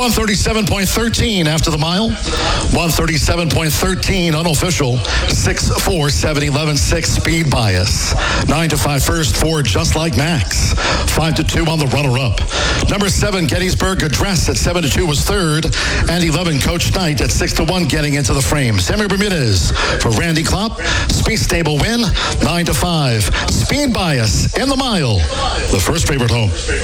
137.13 after the mile. 137.13 unofficial. 6-4, 7-11, 6 Speed Bias. 9-5 first for Just Like Max. 5-2 on the runner-up. Number 7 Gettysburg Address at 7-2 was third. And 11 Coach Knight at 6-1 getting into the frame. Sammy Bermudez for Randy Klopp. Speed Stable win. 9-5. Speed Bias in the mile. The first favorite home.